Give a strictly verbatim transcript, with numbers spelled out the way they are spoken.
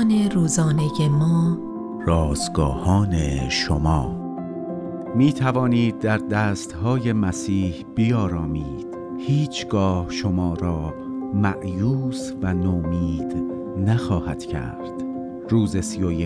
رازگاهان روزانه ما، رازگاهان شما. می توانید در دستهای مسیح بیارامید. هیچگاه شما را مأیوس و نومید نخواهد کرد. روز سی و